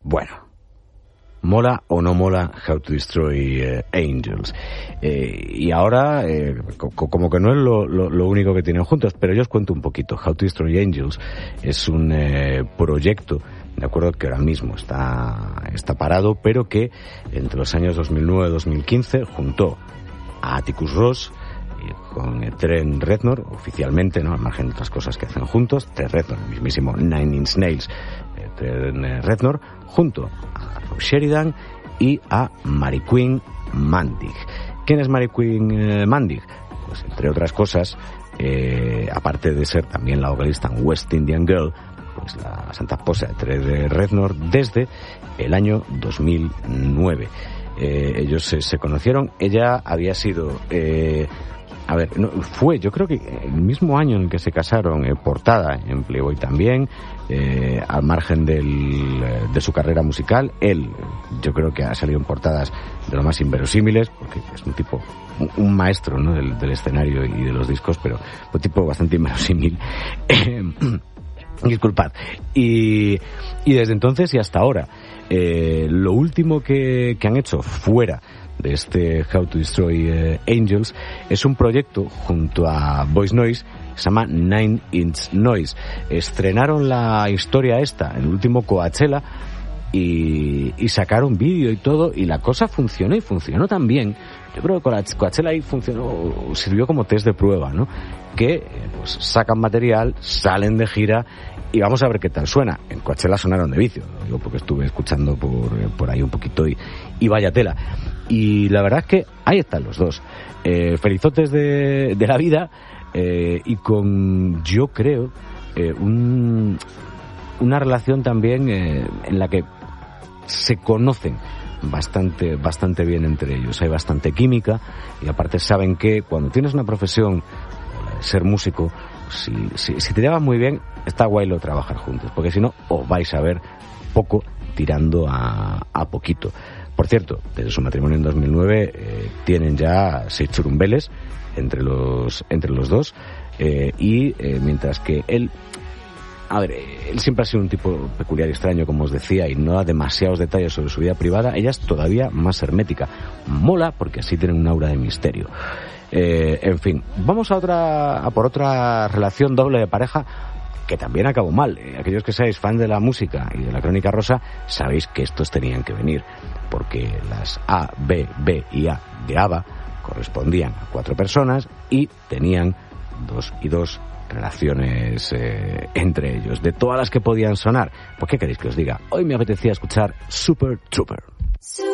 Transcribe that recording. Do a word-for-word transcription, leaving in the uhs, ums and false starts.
Bueno, ¿mola o no mola How to Destroy eh, Angels? Eh, y ahora, eh, co- como que no es lo, lo, lo único que tienen juntos, pero yo os cuento un poquito. How to Destroy Angels es un eh, proyecto, de acuerdo, que ahora mismo está, está parado, pero que entre los años dos mil nueve y dos mil quince juntó a Atticus Ross con Trent Reznor, oficialmente, ¿no?, al margen de otras cosas que hacen juntos. Trent Reznor, el mismísimo Nine Inch Nails, eh, Trent Reznor, junto a Rob Sheridan y a Mary Queen Mandig. ¿Quién es Mary Queen eh, Mandig? Pues, entre otras cosas, eh, aparte de ser también la vocalista en West Indian Girl, pues la santa esposa de Trent Reznor desde el año dos mil nueve. Eh, ellos se, se conocieron. Ella había sido... Eh, A ver, no, fue, yo creo que el mismo año en el que se casaron, eh, portada en Playboy también, eh, al margen del, de su carrera musical. Él, yo creo que ha salido en portadas de lo más inverosímiles, porque es un tipo, un, un maestro, ¿no?, del, del escenario y de los discos, pero un tipo bastante inverosímil. Disculpad. Y, y desde entonces y hasta ahora, eh, lo último que, que han hecho fuera de este How to Destroy eh, Angels es un proyecto junto a Voice Noise que se llama Nine Inch Noise. Estrenaron la historia esta en el último Coachella y, y sacaron vídeo y todo, y la cosa funcionó, y funcionó tan bien. Yo creo que con la Coachella ahí funcionó, sirvió como test de prueba, ¿no? Que pues sacan material, salen de gira y vamos a ver qué tal suena. En Coachella sonaron de vicio, lo digo porque estuve escuchando por, por ahí un poquito y, y vaya tela. Y la verdad es que ahí están los dos, eh, felizotes de, de la vida, eh, y con, yo creo, eh, un, una relación también eh, en la que se conocen bastante bastante bien entre ellos. Hay bastante química y aparte saben que cuando tienes una profesión, ser músico, si, si, si te llevas muy bien, está guay lo trabajar juntos, porque si no, os vais a ver poco tirando a, a poquito. Por cierto, desde su matrimonio en dos mil nueve eh, tienen ya seis churumbeles entre los entre los dos, eh, y eh, mientras que él, a ver, él siempre ha sido un tipo peculiar y extraño, como os decía, y no da demasiados detalles sobre su vida privada, ella es todavía más hermética. Mola porque así tienen un aura de misterio. Eh, en fin, vamos a otra a por otra relación doble de pareja que también acabó mal. Eh, aquellos que seáis fan de la música y de la Crónica Rosa sabéis que estos tenían que venir, porque las A, B, B y A de ABBA correspondían a cuatro personas y tenían dos y dos relaciones eh, entre ellos, de todas las que podían sonar. ¿Por qué queréis que os diga? Hoy me apetecía escuchar Super Trooper.